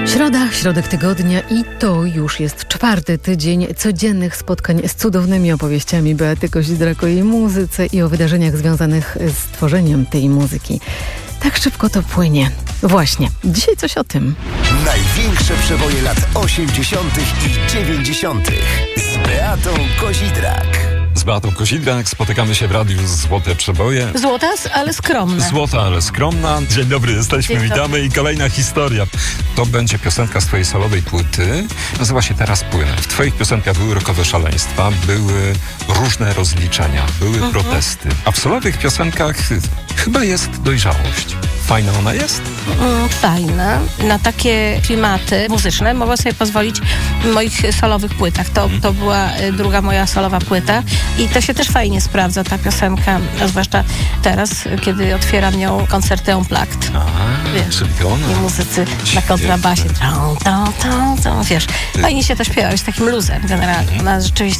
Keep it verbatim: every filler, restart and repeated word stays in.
Środa, środek tygodnia i to już jest czwarty tydzień codziennych spotkań z cudownymi opowieściami Beaty Kozidrak o jej muzyce i o wydarzeniach związanych z tworzeniem tej muzyki. Tak szybko to płynie. Właśnie, dzisiaj coś o tym. Największe przeboje lat osiemdziesiątych i dziewięćdziesiątych z Beatą Kozidrak. Z Beatą Kozidrak spotykamy się w radiu Złote Przeboje. Złota, ale skromna. Złota, ale skromna. Dzień dobry, jesteśmy, Dzień witamy dobry. i kolejna historia. To będzie piosenka z twojej solowej płyty. Nazywa się Teraz płynę. W twoich piosenkach były rockowe szaleństwa, były różne rozliczenia, były Mhm. protesty. A w solowych piosenkach chyba jest dojrzałość. Fajna ona jest? Mm, fajna. Na takie klimaty muzyczne mogę sobie pozwolić w moich solowych płytach. To, to była y, druga moja solowa płyta i to się też fajnie sprawdza, ta piosenka, a zwłaszcza teraz, kiedy otwieram nią koncerty Unplugged. A, Wiesz, czyli to ona. I muzycy na Świetne. kontrabasie. Tą, tą, tą, tą, wiesz, fajnie się to śpiewa, jest takim luzem generalnie. Ona rzeczywiście